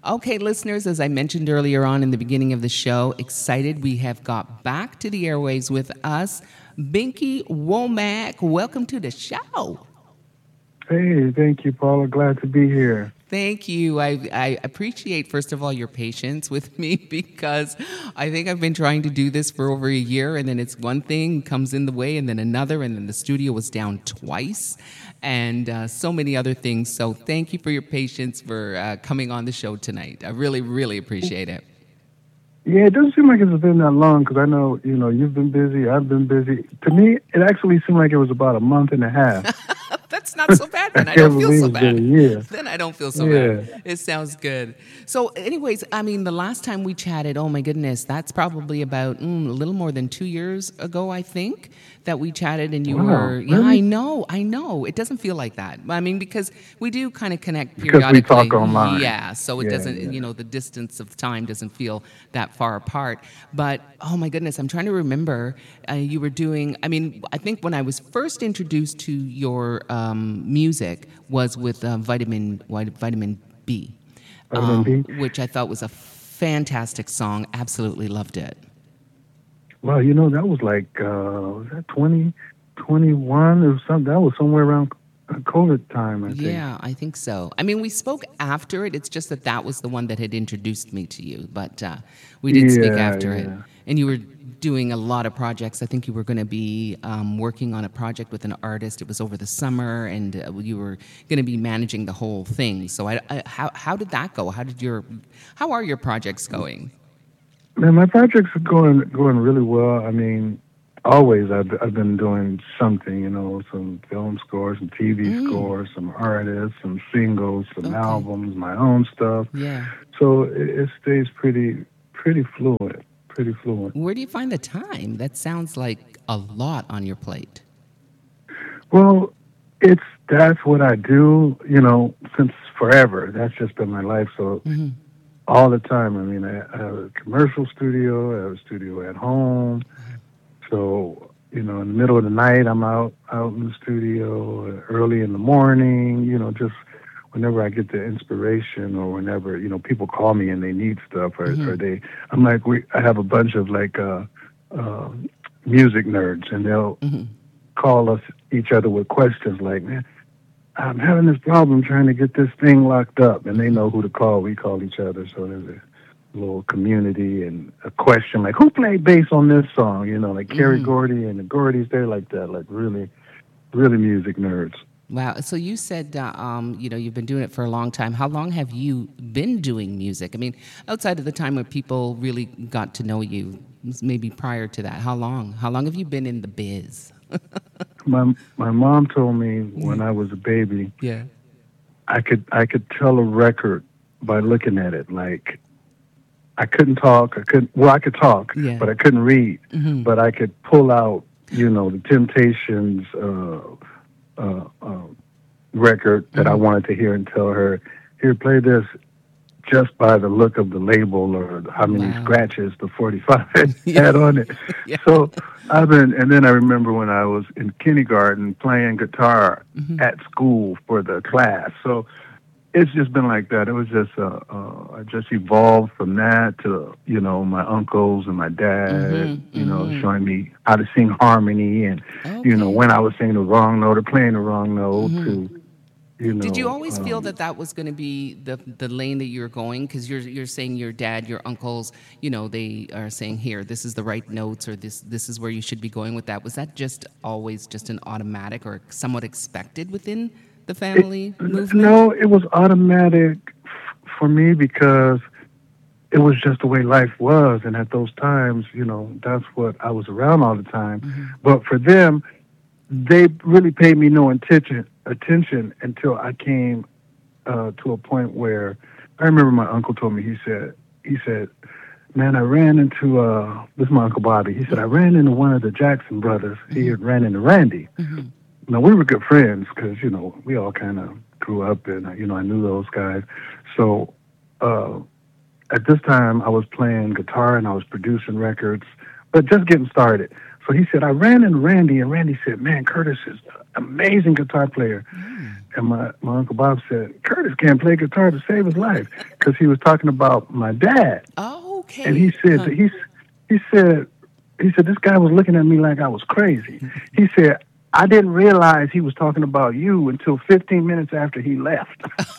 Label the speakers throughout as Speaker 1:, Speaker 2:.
Speaker 1: Okay, listeners, as I mentioned earlier on in the beginning of the show, excited we have got back to the airways with us, Binky Womack. Welcome to the show.
Speaker 2: Hey, thank you, Paula. Glad to be here.
Speaker 1: Thank you. I appreciate, first of all, your patience with me because I think I've been trying to do this for over a year, and then it's one thing comes in the way, and then another, and then the studio was down twice, and so many other things. So thank you for your patience for coming on the show tonight. I really, really appreciate it.
Speaker 2: Yeah, it doesn't seem like it's been that long because I know, you've been busy. I've been busy. To me, it actually seemed like it was about a month and a half.
Speaker 1: That's not so bad.
Speaker 2: I
Speaker 1: Then I
Speaker 2: can't
Speaker 1: don't feel
Speaker 2: believe
Speaker 1: so
Speaker 2: it's been a
Speaker 1: bad.
Speaker 2: year.
Speaker 1: Then I don't feel so bad.
Speaker 2: Yeah.
Speaker 1: It sounds good. So, anyways, I mean, the last time we chatted, oh my goodness, that's probably about a little more than 2 years ago, I think, that we chatted, and you
Speaker 2: Wow,
Speaker 1: were, yeah,
Speaker 2: really?
Speaker 1: I know. It doesn't feel like that. I mean, because we do kind of connect
Speaker 2: Because we
Speaker 1: periodically.
Speaker 2: talk online.
Speaker 1: Yeah, so it
Speaker 2: Yeah,
Speaker 1: doesn't,
Speaker 2: yeah.
Speaker 1: the distance of time doesn't feel that far apart. But oh my goodness, I'm trying to remember. You were doing. I mean, I think when I was first introduced to your music was with Vitamin B,
Speaker 2: Vitamin B.
Speaker 1: which I thought was a fantastic song. Absolutely loved it.
Speaker 2: Well, that was like, was that 2021 or something? That was somewhere around COVID time, I think.
Speaker 1: Yeah, I think so. I mean, we spoke after it. It's just that that was the one that had introduced me to you, but we did speak
Speaker 2: Yeah,
Speaker 1: after it.
Speaker 2: yeah.
Speaker 1: And you were doing a lot of projects. I think you were going to be working on a project with an artist. It was over the summer, and you were going to be managing the whole thing. So, how did that go? How are your projects going?
Speaker 2: Man, my projects are going really well. I mean, always I've been doing something, some film scores, some TV
Speaker 1: Mm,
Speaker 2: scores, some artists, some singles, some
Speaker 1: okay.
Speaker 2: albums, my own stuff.
Speaker 1: Yeah.
Speaker 2: So it stays pretty fluent, pretty fluent.
Speaker 1: Where do you find the time? That sounds like a lot on your plate.
Speaker 2: Well, that's what I do, since forever. That's just been my life. So all the time. I mean, I have a commercial studio, I have a studio at home. So, in the middle of the night, I'm out in the studio, early in the morning, just whenever I get the inspiration or whenever, people call me and they need stuff or I'm like, I have a bunch of like, uh, music nerds and they'll call us each other with questions like, man, I'm having this problem trying to get this thing locked up, and they know who to call. We call each other, so there's a little community and a question like, who played bass on this song? Like Kerry Gordy and the Gordys, they're like that, like really, really music nerds.
Speaker 1: Wow. So you said, you've been doing it for a long time. How long have you been doing music? I mean, outside of the time when people really got to know you, maybe prior to that, how long? How long have you been in the biz?
Speaker 2: My mom told me when I was a baby,
Speaker 1: Yeah.
Speaker 2: I could tell a record by looking at it. Like I couldn't talk. I could talk,
Speaker 1: Yeah.
Speaker 2: but I couldn't read. But I could pull out, the Temptations uh, uh, record that I wanted to hear and tell her, here, play this, just by the look of the label or how many
Speaker 1: Wow.
Speaker 2: scratches the 45
Speaker 1: Yeah.
Speaker 2: had on it.
Speaker 1: Yeah.
Speaker 2: So and then I remember when I was in kindergarten playing guitar at school for the class. So it's just been like that. It was just, I just evolved from that to, my uncles and my dad, showing me how to sing harmony and,
Speaker 1: Okay.
Speaker 2: when I was singing the wrong note or playing the wrong note to,
Speaker 1: Did you always feel that that was going to be the lane that you're going? Because you're saying your dad, your uncles, they are saying here, this is the right notes, or this is where you should be going with that. Was that just always just an automatic or somewhat expected within the family movement?
Speaker 2: no, it was automatic for me because it was just the way life was. And at those times, that's what I was around all the time. But for them, they really paid me no attention until I came to a point where I remember my uncle told me, he said, man, I ran into, this is my Uncle Bobby. He said, I ran into one of the Jackson brothers. He had ran into Randy. Now, we were good friends because, we all kind of grew up and, I knew those guys. So at this time, I was playing guitar and I was producing records, but just getting started. So he said, I ran into Randy, and Randy said, man, Curtis is an amazing guitar player. And my Uncle Bob said, Curtis can't play guitar to save his life, because he was talking about my dad.
Speaker 1: Oh, okay.
Speaker 2: And he said, he said, this guy was looking at me like I was crazy. He said, I didn't realize he was talking about you until 15 minutes after he left.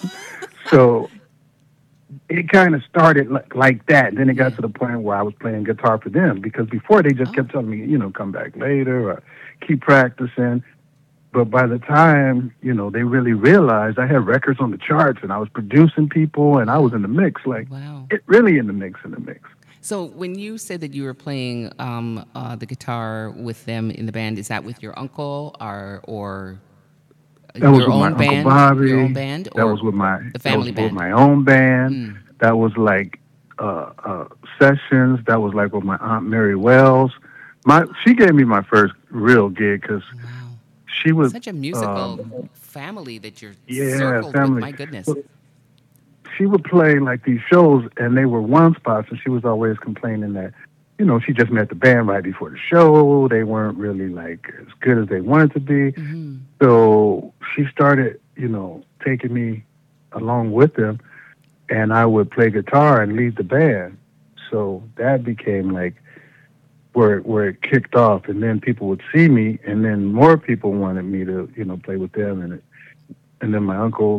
Speaker 2: So it kind of started like that. And then it got to the point where I was playing guitar for them, because before they just kept telling me, come back later or keep practicing. But by the time, they really realized I had records on the charts and I was producing people and I was in the mix, it really in the mix.
Speaker 1: So when you said that you were playing the guitar with them in the band, is that with your uncle or
Speaker 2: that was
Speaker 1: your
Speaker 2: with
Speaker 1: own
Speaker 2: my
Speaker 1: band?
Speaker 2: Uncle Bobby.
Speaker 1: Your own band?
Speaker 2: That was with
Speaker 1: the family band?
Speaker 2: With my own band. That was like sessions. That was like with my Aunt Mary Wells. She gave me my first real gig because she was
Speaker 1: such a musical family that you're
Speaker 2: yeah,
Speaker 1: circled
Speaker 2: family.
Speaker 1: with. My goodness.
Speaker 2: Well, she would play like these shows, and they were one spots, and she was always complaining that, she just met the band right before the show. They weren't really like as good as they wanted to be.
Speaker 1: Mm-hmm.
Speaker 2: So she started, taking me along with them, and I would play guitar and lead the band. So that became like where it kicked off, and then people would see me, and then more people wanted me to, play with them, and then my uncle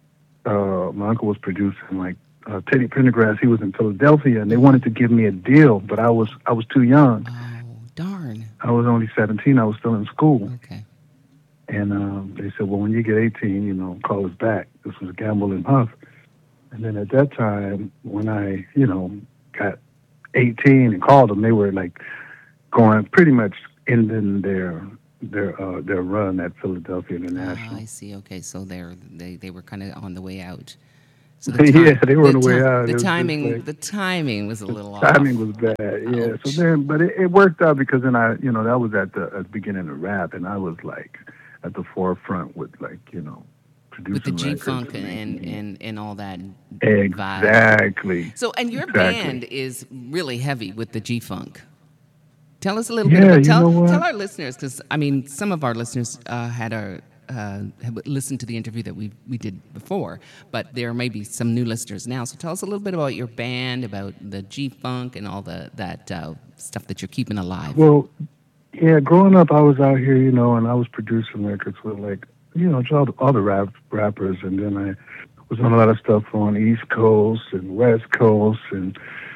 Speaker 2: was producing like Teddy Pendergrass. He was in Philadelphia, and they wanted to give me a deal, but I was too young.
Speaker 1: Oh, darn!
Speaker 2: I was only 17. I was still in school.
Speaker 1: Okay.
Speaker 2: And they said, well, when you get 18, call us back. This was Gamble and Huff. And then at that time, when I, got 18 and called them, they were like going pretty much ending their run at Philadelphia International.
Speaker 1: I see. Okay, so they were kind of on the way out. So
Speaker 2: yeah, they were on the way out.
Speaker 1: The timing was a little off.
Speaker 2: Timing was bad. Yeah.
Speaker 1: Ouch.
Speaker 2: So then, but it worked out because then I, that was at the beginning of rap, and I was like at the forefront with producing
Speaker 1: with the G-Funk
Speaker 2: records
Speaker 1: and all that
Speaker 2: exactly.
Speaker 1: Vibe. So, and your band is really heavy with the G-Funk. Tell us a little bit about tell our listeners, because some of our listeners have listened to the interview that we did before, but there may be some new listeners now. So tell us a little bit about your band, about the G-Funk and all that stuff that you're keeping alive.
Speaker 2: Well, yeah, growing up, I was out here, and I was producing records with all the rappers, and then I was on a lot of stuff on East Coast and West Coast, and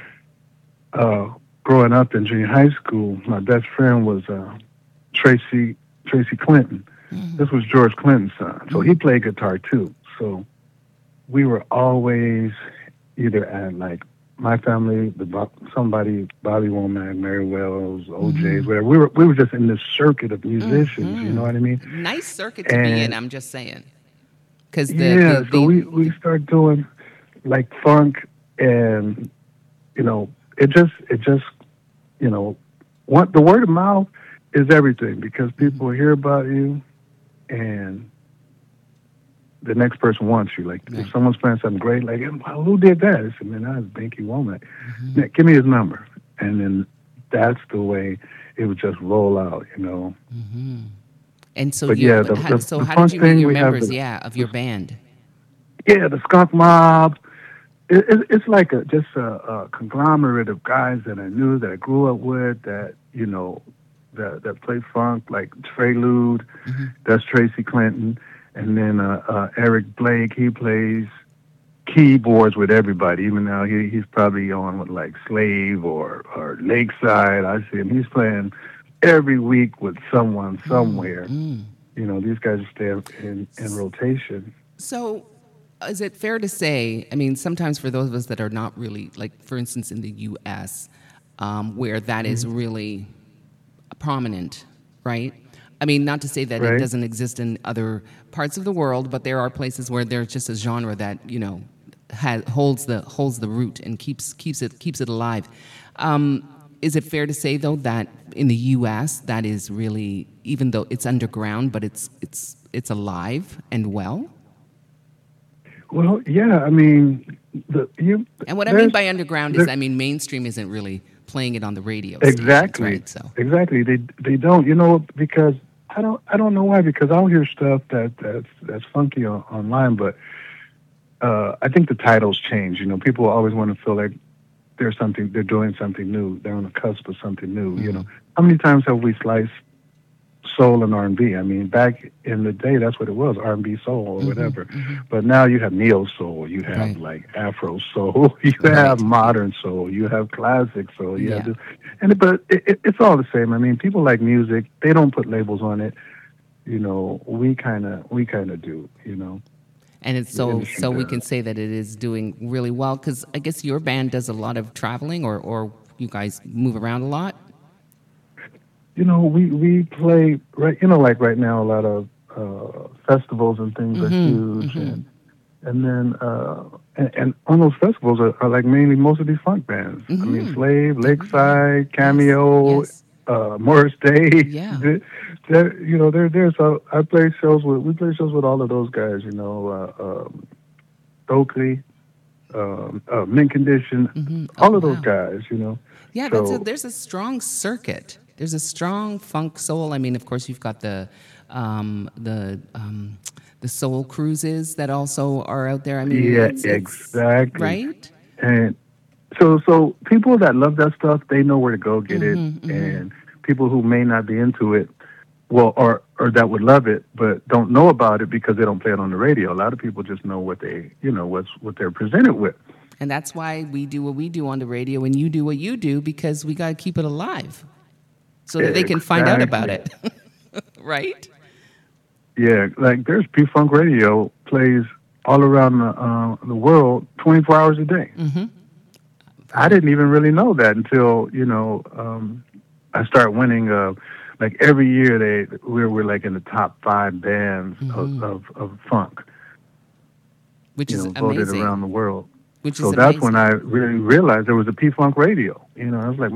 Speaker 2: growing up in junior high school, my best friend was Tracy Clinton. Mm-hmm. This was George Clinton's son, so he played guitar too. So we were always either at like my family, somebody, Bobby Womack, Mary Wells, OJ's, whatever. We were just in this circuit of musicians. You know what I mean?
Speaker 1: Nice circuit to be in. I'm just saying. Because
Speaker 2: so we started doing like funk, and it just the word of mouth is everything, because people hear about you, and the next person wants you. Like if someone's playing something great, like, well, who did that? I said, man, that was Binky Womack. Now, give me his number, and then that's the way it would just roll out.
Speaker 1: Mm-hmm. And so,
Speaker 2: but
Speaker 1: how did you meet your members? Of your band.
Speaker 2: Yeah, the Skunk Mob. It's like just a conglomerate of guys that I knew, that I grew up with, that that play funk, like Trelude. That's Tracy Clinton. And then Eric Blake, he plays keyboards with everybody. Even now, he's probably on with like Slave or Lakeside. I see him. He's playing every week with someone somewhere. These guys stay in rotation.
Speaker 1: So, is it fair to say, sometimes for those of us that are not really, like, for instance, in the U.S., where that is really prominent, right? Not to say that it doesn't exist in other parts of the world, but there are places where there's just a genre that holds the root and keeps it alive. Is it fair to say though that in the U.S. that is really, even though it's underground, but it's alive and well?
Speaker 2: Well, yeah.
Speaker 1: And what I mean
Speaker 2: there's
Speaker 1: by underground is,
Speaker 2: there,
Speaker 1: I mean, mainstream isn't really playing it on the radio stations,
Speaker 2: exactly,
Speaker 1: right? So,
Speaker 2: exactly. They don't, because I don't know why, because I'll hear stuff that's funky online, but I think the titles change. People always want to feel like they're doing something new. They're on the cusp of something new.
Speaker 1: mm,
Speaker 2: How many times have we sliced soul and R&B? I mean, back in the day, that's what it was, R&B soul or
Speaker 1: hmm
Speaker 2: whatever.
Speaker 1: hmm
Speaker 2: But now you have neo soul, you have
Speaker 1: right,
Speaker 2: like Afro soul, you have
Speaker 1: right,
Speaker 2: modern soul, you have classic soul, you have
Speaker 1: yeah.
Speaker 2: this, but it's all the same. I mean, people like music; they don't put labels on it. We kind of do.
Speaker 1: And it's
Speaker 2: The
Speaker 1: so
Speaker 2: industry
Speaker 1: so we can
Speaker 2: does.
Speaker 1: say that it is doing really well because I guess your band does a lot of traveling, or you guys move around a lot.
Speaker 2: We play right. Like right now, a lot of festivals and things are
Speaker 1: Mm-hmm.
Speaker 2: huge,
Speaker 1: Mm-hmm.
Speaker 2: and then and on those festivals are like mainly most of these funk bands. I mean,
Speaker 1: Mm-hmm.
Speaker 2: Slave,
Speaker 1: Yeah.
Speaker 2: Lakeside,
Speaker 1: Yes.
Speaker 2: Cameo,
Speaker 1: Yes.
Speaker 2: Morris Day.
Speaker 1: Yeah.
Speaker 2: I play shows with we play shows with all of those guys. Stokely, Mint Condition,
Speaker 1: Mm-hmm. Oh
Speaker 2: all of those
Speaker 1: wow.
Speaker 2: guys.
Speaker 1: Yeah.
Speaker 2: So
Speaker 1: There's a strong circuit. There's a strong funk soul. I mean, of course, you've got um, the um, the soul cruises that also are out there. I mean,
Speaker 2: yeah,
Speaker 1: it's
Speaker 2: exactly.
Speaker 1: right.
Speaker 2: And so people that love that stuff, they know where to go get it.
Speaker 1: Mm-hmm. Mm-hmm.
Speaker 2: And people who may not be into it, well, or that would love it but don't know about it because they don't play it on the radio. A lot of people just know what they're presented with.
Speaker 1: And that's why we do what we do on the radio and you do what you do because we got to keep it alive so that they can find out about
Speaker 2: Exactly.
Speaker 1: it. Right?
Speaker 2: Yeah, like there's P Funk Radio plays all around the world, 24 hours a day.
Speaker 1: Mm-hmm.
Speaker 2: I didn't even really know that until I start winning. Like every year, we're like in the top 5 bands
Speaker 1: Mm-hmm.
Speaker 2: of funk,
Speaker 1: Which is
Speaker 2: voted around
Speaker 1: amazing.
Speaker 2: the world.
Speaker 1: Which
Speaker 2: So
Speaker 1: is
Speaker 2: that's when
Speaker 1: amazing.
Speaker 2: I really realized there was a P Funk Radio. I was like,